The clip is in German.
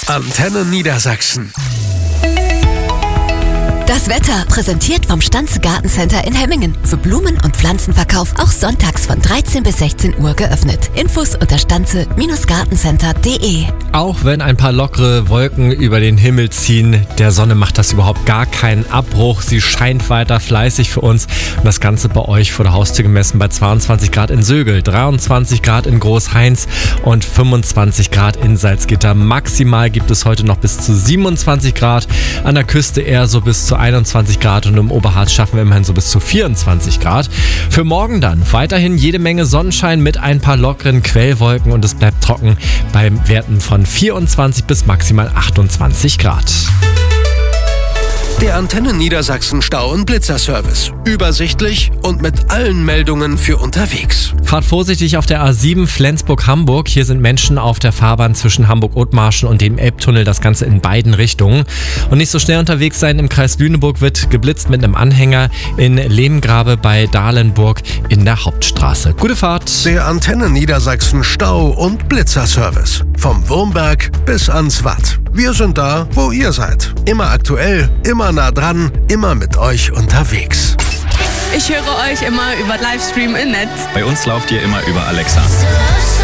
Antenne Niedersachsen. Das Wetter, präsentiert vom Stanze Gartencenter in Hemmingen. Für Blumen- und Pflanzenverkauf auch sonntags von 13 bis 16 Uhr geöffnet. Infos unter stanze-gartencenter.de. Auch wenn ein paar lockere Wolken über den Himmel ziehen, der Sonne macht das überhaupt gar keinen Abbruch. Sie scheint weiter fleißig für uns. Und das Ganze bei euch vor der Haustür gemessen bei 22 Grad in Sögel, 23 Grad in Großheinz und 25 Grad in Salzgitter. Maximal gibt es heute noch bis zu 27 Grad. An der Küste eher so bis zu 21 Grad und im Oberharz schaffen wir immerhin so bis zu 24 Grad. Für morgen dann weiterhin jede Menge Sonnenschein mit ein paar lockeren Quellwolken und es bleibt trocken bei Werten von 24 bis maximal 28 Grad. Der Antenne Niedersachsen Stau- und Blitzerservice. Übersichtlich und mit allen Meldungen für unterwegs. Fahrt vorsichtig auf der A7 Flensburg-Hamburg. Hier sind Menschen auf der Fahrbahn zwischen Hamburg-Othmarschen und dem Elbtunnel. Das Ganze in beiden Richtungen. Und nicht so schnell unterwegs sein. Im Kreis Lüneburg wird geblitzt mit einem Anhänger in Lehmgrabe bei Dahlenburg in der Hauptstraße. Gute Fahrt. Der Antenne Niedersachsen Stau- und Blitzerservice. Vom Wurmberg bis ans Watt. Wir sind da, wo ihr seid. Immer aktuell, immer nah dran, immer mit euch unterwegs. Ich höre euch immer über Livestream im Netz. Bei uns lauft ihr immer über Alexa.